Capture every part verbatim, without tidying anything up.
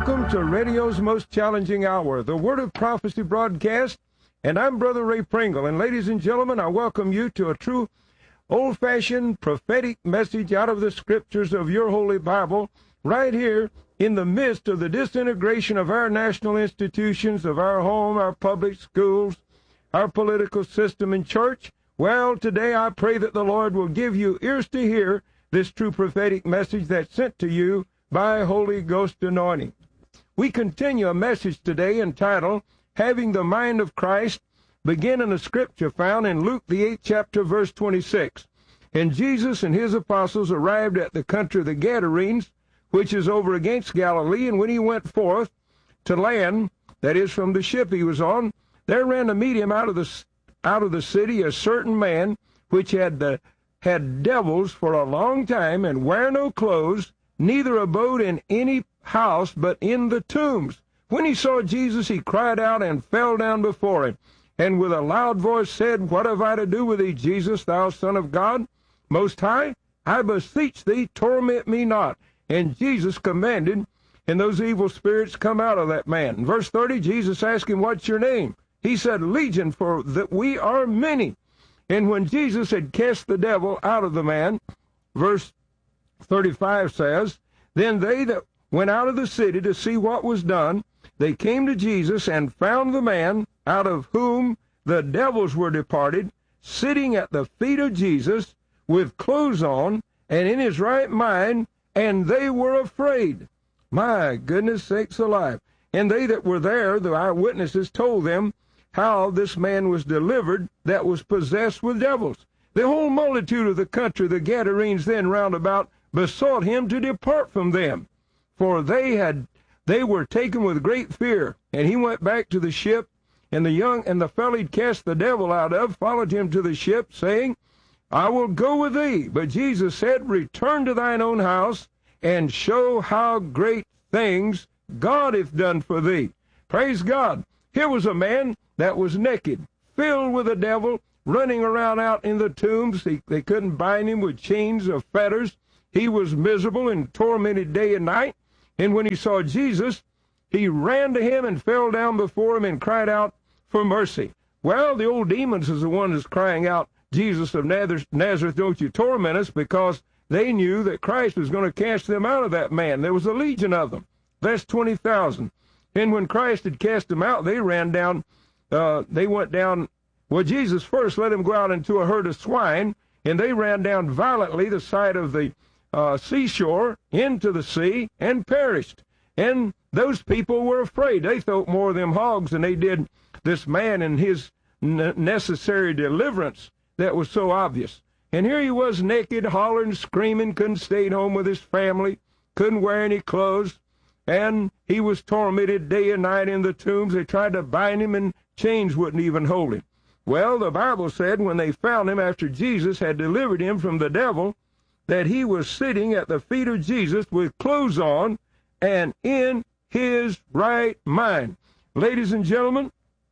Welcome to radio's most challenging hour, the Word of Prophecy broadcast, and I'm Brother Ray Pringle. And ladies and gentlemen, I welcome you to a true old-fashioned prophetic message out of the scriptures of your Holy Bible, right here in the midst of the disintegration of our national institutions, of our home, our public schools, our political system and church. Well, today I pray that the Lord will give you ears to hear this true prophetic message that's sent to you by Holy Ghost anointing. We continue a message today entitled, Having the Mind of Christ, begin in a scripture found in Luke, the eighth chapter, verse twenty-six. And Jesus and his apostles arrived at the country of the Gadarenes, which is over against Galilee, and when he went forth to land, that is from the ship he was on, there ran to meet him out of the out of the city a certain man, which had the, had devils for a long time, and wear no clothes, neither abode in any house, but in the tombs. When he saw Jesus, he cried out and fell down before him, and with a loud voice said, What have I to do with thee, Jesus, thou Son of God Most High? I beseech thee, torment me not. And Jesus commanded, and those evil spirits come out of that man. In verse thirty, Jesus asked him, What's your name? He said, Legion, for that we are many. And when Jesus had cast the devil out of the man, verse thirty-five says, Then they that went out of the city to see what was done, they came to Jesus and found the man out of whom the devils were departed, sitting at the feet of Jesus with clothes on and in his right mind, and they were afraid. My goodness sakes alive. And they that were there, the eyewitnesses, told them how this man was delivered that was possessed with devils. The whole multitude of the country, the Gadarenes then round about, besought him to depart from them, for they had they were taken with great fear. And he went back to the ship, and the young and the fellow he'd cast the devil out of followed him to the ship, saying, I will go with thee. But Jesus said, Return to thine own house, and show how great things God hath done for thee. Praise God. Here was a man that was naked, filled with the devil, running around out in the tombs. He, they couldn't bind him with chains or fetters. He was miserable and tormented day and night. And when he saw Jesus, he ran to him and fell down before him and cried out for mercy. Well, the old demons is the one that's crying out, Jesus of Nazareth, don't you torment us, because they knew that Christ was going to cast them out of that man. There was a legion of them. That's twenty thousand. And when Christ had cast them out, they ran down, uh, they went down, well, Jesus first let them go out into a herd of swine, and they ran down violently the side of the uh, seashore into the sea and perished. And those people were afraid. They thought more of them hogs than they did this man and his n- necessary deliverance that was so obvious. And here he was naked, hollering, screaming, couldn't stay at home with his family, couldn't wear any clothes, and he was tormented day and night in the tombs. They tried to bind him, and chains wouldn't even hold him. Well, the Bible said when they found him after Jesus had delivered him from the devil, that he was sitting at the feet of Jesus with clothes on and in his right mind. Ladies and gentlemen,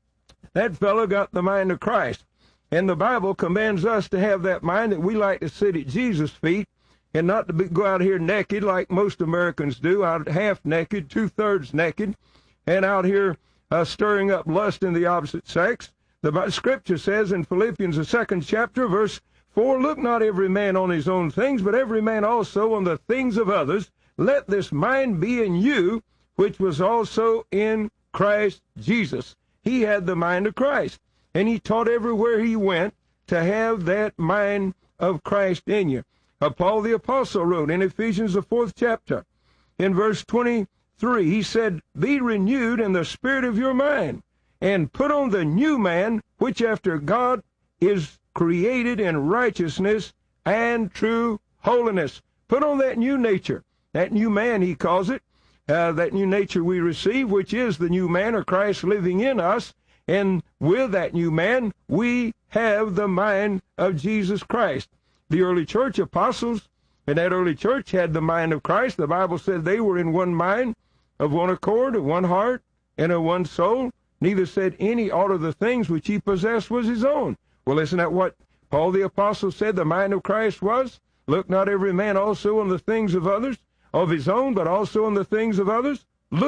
that fellow got the mind of Christ. And the Bible commands us to have that mind, that we like to sit at Jesus' feet and not to be, go out here naked like most Americans do, out half naked, two-thirds naked, and out here uh, stirring up lust in the opposite sex. The Scripture says in Philippians, the second chapter, verse four, Look not every man on his own things, but every man also on the things of others. Let this mind be in you, which was also in Christ Jesus. He had the mind of Christ, and he taught everywhere he went to have that mind of Christ in you. Uh, Paul the Apostle wrote in Ephesians, the fourth chapter, in verse twenty-three, he said, Be renewed in the spirit of your mind, and put on the new man, which after God is created in righteousness and true holiness. Put on that new nature, that new man, he calls it, uh, that new nature we receive, which is the new man, or Christ living in us. And with that new man, we have the mind of Jesus Christ. The early church apostles in that early church had the mind of Christ. The Bible said they were in one mind, of one accord, of one heart, and of one soul. Neither said any aught of the things which he possessed was his own. Well, isn't that what Paul the Apostle said the mind of Christ was? Look not every man also on the things of others, of his own, but also on the things of others. Look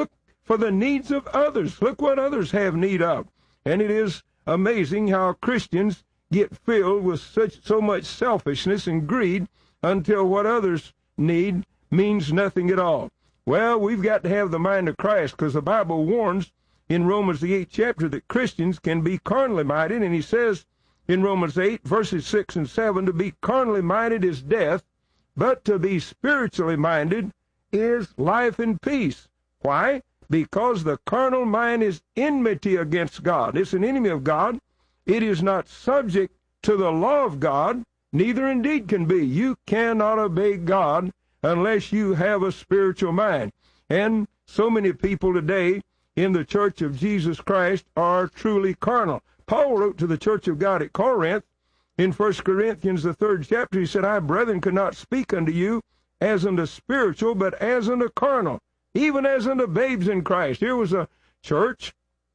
for the needs of others. Look what others have need of. And it is amazing how Christians get filled with such so much selfishness and greed until what others need means nothing at all. Well, we've got to have the mind of Christ, because the Bible warns in Romans the eighth chapter that Christians can be carnally minded, and he says in Romans eight, verses six and seven, to be carnally minded is death, but to be spiritually minded is life and peace. Why? Because the carnal mind is enmity against God. It's an enemy of God. It is not subject to the law of God, neither indeed can be. You cannot obey God unless you have a spiritual mind. And so many people today in the church of Jesus Christ are truly carnal. Paul wrote to the church of God at Corinth in First Corinthians, the third chapter. He said, I, brethren, could not speak unto you as unto spiritual, but as unto carnal, even as unto babes in Christ. Here was a church.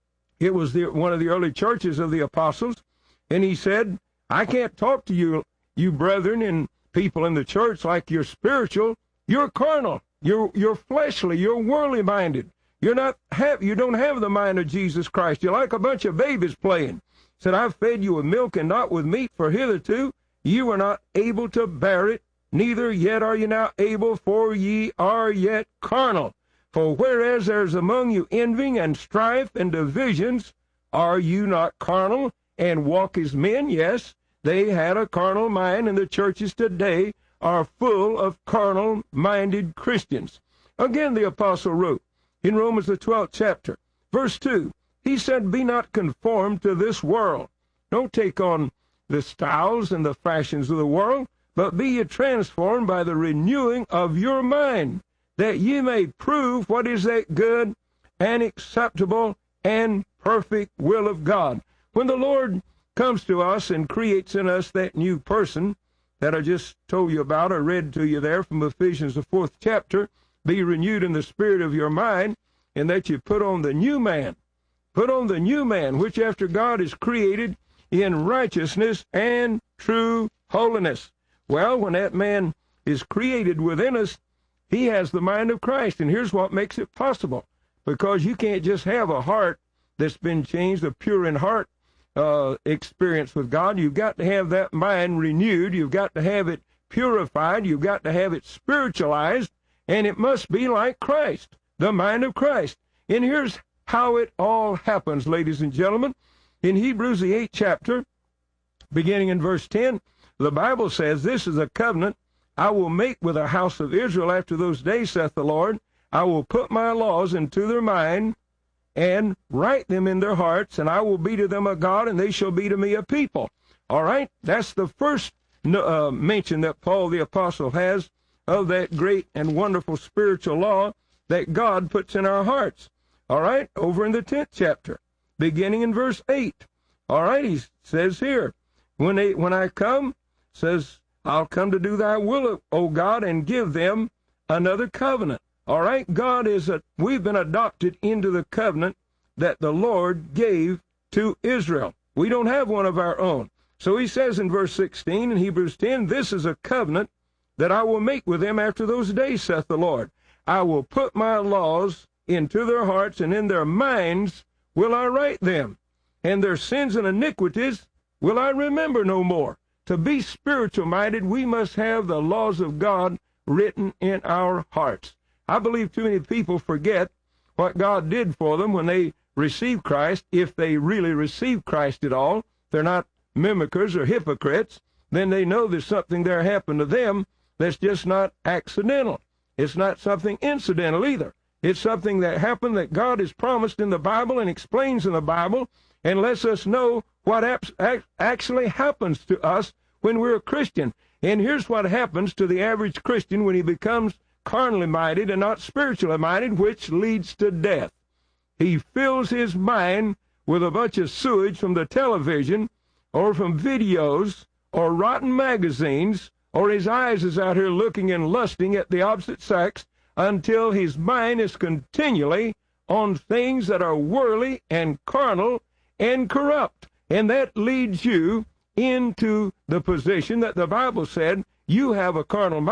It was the, one of the early churches of the apostles. And he said, I can't talk to you, you brethren and people in the church, like you're spiritual. You're carnal. You're, you're fleshly. You're worldly minded. You're not have, you don't have the mind of Jesus Christ. You're like a bunch of babies playing. He said, I've fed you with milk and not with meat, for hitherto you were not able to bear it, neither yet are you now able, for ye are yet carnal. For whereas there's among you envying and strife and divisions, are you not carnal and walk as men? Yes, they had a carnal mind, and the churches today are full of carnal-minded Christians. Again, the apostle wrote in Romans the twelfth chapter, verse two, he said, be not conformed to this world. Don't take on the styles and the fashions of the world, but be ye transformed by the renewing of your mind, that ye may prove what is that good and acceptable and perfect will of God. When the Lord comes to us and creates in us that new person that I just told you about, or read to you there from Ephesians the fourth chapter, be renewed in the spirit of your mind, and that you put on the new man. Put on the new man, which after God is created in righteousness and true holiness. Well, when that man is created within us, he has the mind of Christ. And here's what makes it possible. Because you can't just have a heart that's been changed, a pure in heart uh, experience with God. You've got to have that mind renewed. You've got to have it purified. You've got to have it spiritualized. And it must be like Christ, the mind of Christ. And here's how it all happens, ladies and gentlemen. In Hebrews, the eighth chapter, beginning in verse ten, the Bible says, this is a covenant I will make with the house of Israel after those days, saith the Lord. I will put my laws into their mind and write them in their hearts, and I will be to them a God, and they shall be to me a people. All right? That's the first uh, mention that Paul the Apostle has of that great and wonderful spiritual law that God puts in our hearts. All right? Over in the tenth chapter, beginning in verse eight. All right? He says here, when, they, when I come, says, I'll come to do thy will, O God, and give them another covenant. All right, God is a, we've been adopted into the covenant that the Lord gave to Israel. We don't have one of our own. So he says in verse sixteen in Hebrews ten, this is a covenant that I will make with them after those days, saith the Lord. I will put my laws into their hearts, and in their minds will I write them. And their sins and iniquities will I remember no more. To be spiritual-minded, we must have the laws of God written in our hearts. I believe too many people forget what God did for them when they received Christ. If they really received Christ at all, they're not mimickers or hypocrites, then they know there's something there happened to them that's just not accidental. It's not something incidental either. It's something that happened that God has promised in the Bible and explains in the Bible and lets us know what actually happens to us when we're a Christian. And here's what happens to the average Christian when he becomes carnally minded and not spiritually minded, which leads to death. He fills his mind with a bunch of sewage from the television or from videos or rotten magazines, or his eyes is out here looking and lusting at the opposite sex until his mind is continually on things that are worldly and carnal and corrupt. And that leads you into the position that the Bible said you have a carnal mind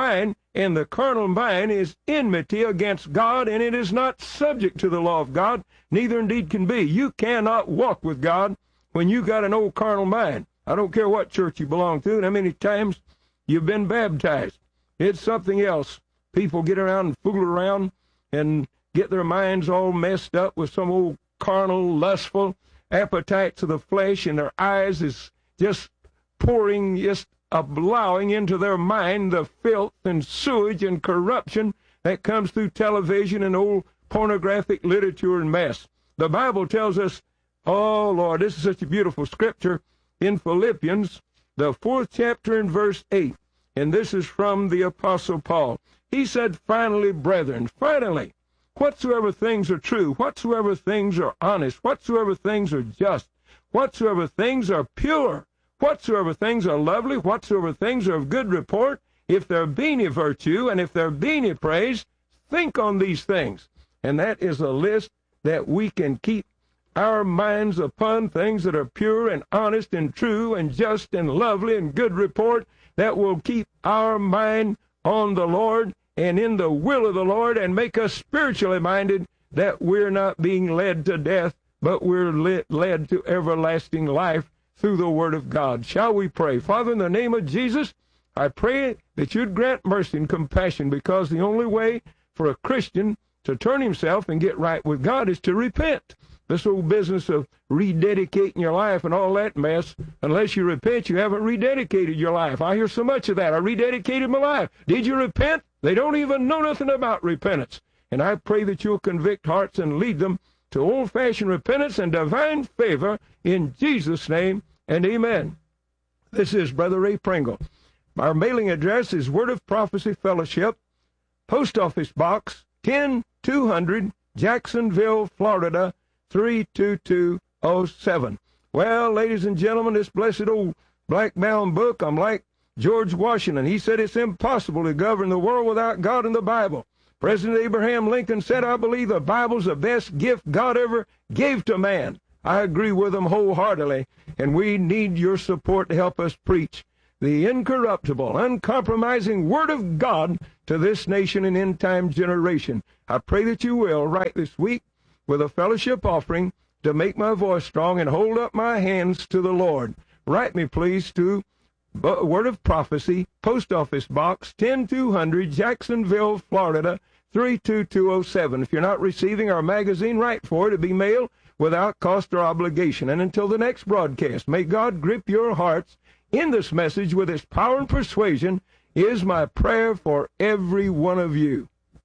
And the carnal mind is enmity against God, and it is not subject to the law of God, neither indeed can be. You cannot walk with God when you got an old carnal mind. I don't care what church you belong to and how many times you've been baptized. It's something else. People get around and fool around and get their minds all messed up with some old carnal, lustful appetites of the flesh, and their eyes is just pouring, just allowing into their mind the filth and sewage and corruption that comes through television and old pornographic literature and mess. The Bible tells us, oh, Lord, this is such a beautiful scripture in Philippians, the fourth chapter and verse eight, and this is from the Apostle Paul. He said, finally, brethren, finally, whatsoever things are true, whatsoever things are honest, whatsoever things are just, whatsoever things are pure, whatsoever things are lovely, whatsoever things are of good report, if there be any virtue, and if there be any praise, think on these things. And that is a list that we can keep our minds upon, things that are pure and honest and true and just and lovely and good report, that will keep our mind on the Lord and in the will of the Lord, and make us spiritually minded, that we're not being led to death, but we're led to everlasting life through the Word of God. Shall we pray? Father, in the name of Jesus, I pray that you'd grant mercy and compassion, because the only way for a Christian to turn himself and get right with God is to repent. This old business of rededicating your life and all that mess, unless you repent, you haven't rededicated your life. I hear so much of that. I rededicated my life. Did you repent? They don't even know nothing about repentance. And I pray that you'll convict hearts and lead them to old-fashioned repentance and divine favor in Jesus' name, and amen. This is Brother Ray Pringle. Our mailing address is Word of Prophecy Fellowship, Post Office Box ten two hundred, Jacksonville, Florida, three two two oh seven. Well, ladies and gentlemen, this blessed old black-bound book, I'm like George Washington. He said it's impossible to govern the world without God and the Bible. President Abraham Lincoln said, I believe the Bible's the best gift God ever gave to man. I agree with him wholeheartedly, and we need your support to help us preach the incorruptible, uncompromising Word of God to this nation and end-time generation. I pray that you will, right this week, with a fellowship offering, to make my voice strong and hold up my hands to the Lord. Write me, please, to Word of Prophecy, Post Office Box ten two hundred, Jacksonville, Florida, three two two oh seven. If you're not receiving our magazine, write for it to be mailed without cost or obligation. And until the next broadcast, may God grip your hearts in this message with his power and persuasion, is my prayer for every one of you.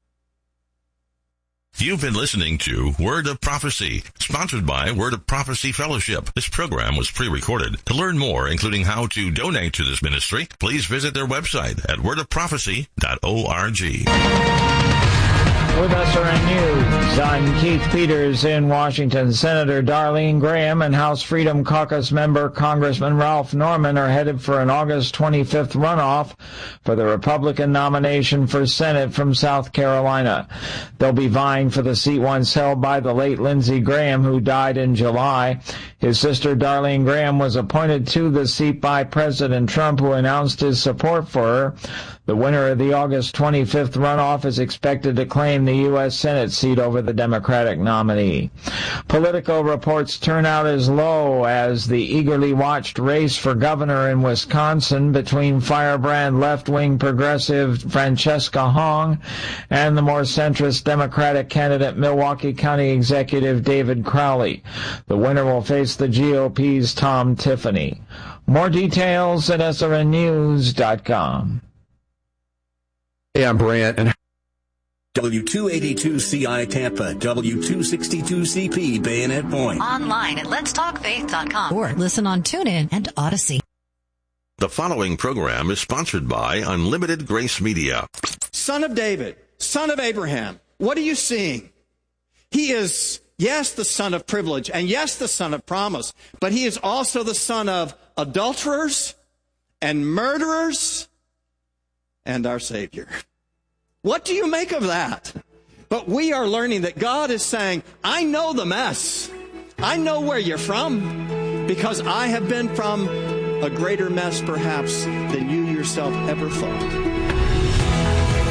You've been listening to Word of Prophecy, sponsored by Word of Prophecy Fellowship. This program was pre-recorded. To learn more, including how to donate to this ministry, please visit their website at word of prophecy dot org. With us are in news. I'm Keith Peters in Washington. Senator Darlene Graham and House Freedom Caucus member Congressman Ralph Norman are headed for an August twenty-fifth runoff for the Republican nomination for Senate from South Carolina. They'll be vying for the seat once held by the late Lindsey Graham, who died in July. His sister Darlene Graham was appointed to the seat by President Trump, who announced his support for her. The winner of the August twenty-fifth runoff is expected to claim the U S Senate seat over the Democratic nominee. Politico reports turnout is low as the eagerly watched race for governor in Wisconsin between firebrand left-wing progressive Francesca Hong and the more centrist Democratic candidate Milwaukee County Executive David Crowley. The winner will face the G O P's Tom Tiffany. More details at S R N news dot com. Hey, I'm Brant, and W two eighty-two C I Tampa, W two sixty-two C P Bayonet Point. Online at lets talk faith dot com or listen on TuneIn and Odyssey. The following program is sponsored by Unlimited Grace Media. Son of David, son of Abraham, what are you seeing? He is, yes, the son of privilege, and yes, the son of promise, but he is also the son of adulterers and murderers and our Savior. What do you make of that? But we are learning that God is saying, I know the mess. I know where you're from, because I have been from a greater mess perhaps than you yourself ever thought.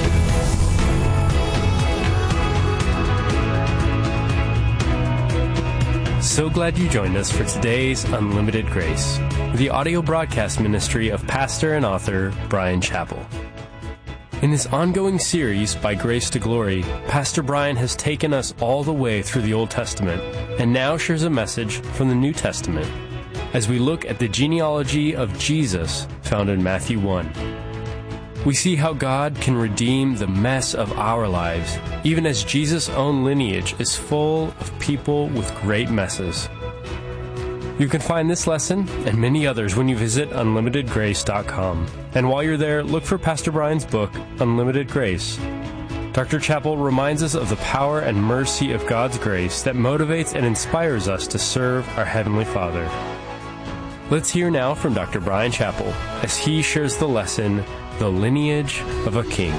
So glad you joined us for today's Unlimited Grace, the audio broadcast ministry of pastor and author Bryan Chapell. In this ongoing series, By Grace to Glory, Pastor Bryan has taken us all the way through the Old Testament and now shares a message from the New Testament as we look at the genealogy of Jesus found in Matthew one. We see how God can redeem the mess of our lives, even as Jesus' own lineage is full of people with great messes. You can find this lesson and many others when you visit unlimited grace dot com. And while you're there, look for Pastor Bryan's book, Unlimited Grace. Doctor Chapell reminds us of the power and mercy of God's grace that motivates and inspires us to serve our Heavenly Father. Let's hear now from Doctor Bryan Chapell as he shares the lesson, The Lineage of a King.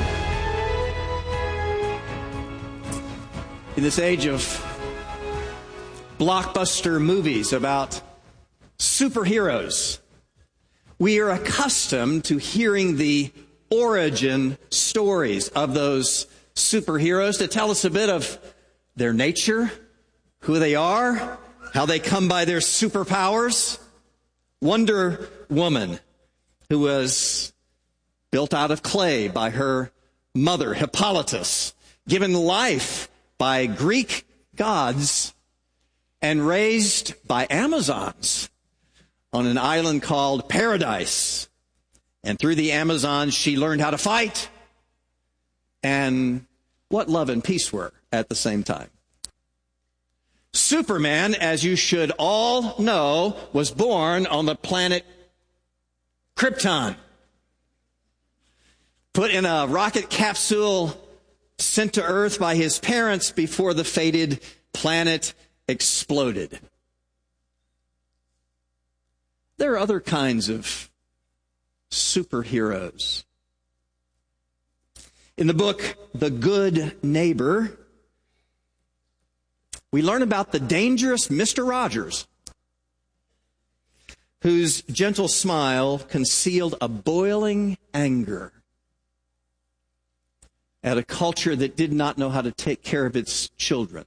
In this age of blockbuster movies about superheroes, we are accustomed to hearing the origin stories of those superheroes to tell us a bit of their nature, who they are, how they come by their superpowers. Wonder Woman, who was built out of clay by her mother, Hippolytus, given life by Greek gods, and raised by Amazons on an island called Paradise. And through the Amazons, she learned how to fight and what love and peace were at the same time. Superman, as you should all know, was born on the planet Krypton. Put in a rocket capsule sent to Earth by his parents before the fated planet exploded. There are other kinds of superheroes. In the book, The Good Neighbor, we learn about the dangerous Mister Rogers, whose gentle smile concealed a boiling anger at a culture that did not know how to take care of its children.